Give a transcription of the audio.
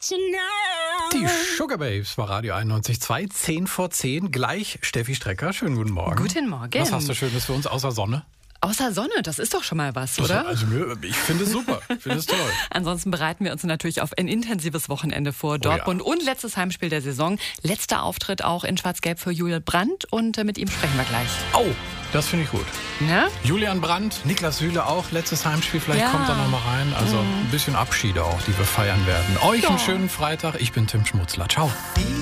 Die Sugar Babes bei Radio 91.2, 10 vor 10. Gleich Steffi Strecker. Schönen guten Morgen. Guten Morgen. Was hast du Schönes für uns außer Sonne? Außer Sonne, das ist doch schon mal was, oder? Also ich finde es super, ich finde es toll. Ansonsten bereiten wir uns natürlich auf ein intensives Wochenende vor. Dortmund und letztes Heimspiel der Saison. Letzter Auftritt auch in Schwarz-Gelb für Julian Brandt und mit ihm sprechen wir gleich. Oh, das finde ich gut. Ne? Julian Brandt, Niklas Süle auch, letztes Heimspiel, vielleicht kommt er noch mal rein. Also ein bisschen Abschiede auch, die wir feiern werden. Euch einen schönen Freitag, ich bin Tim Schmutzler. Ciao.